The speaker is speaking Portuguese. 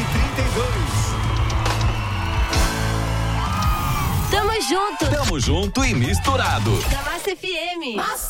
Tamo junto. Tamo junto e misturado. Da Massa FM.